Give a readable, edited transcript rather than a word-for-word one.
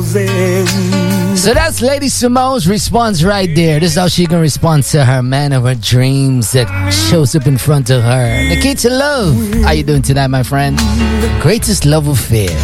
So that's Lady Simone's response right there. This is how she can respond to her man of her dreams that shows up in front of her. Nikita Love, how you doing tonight, my friend? Greatest love affair.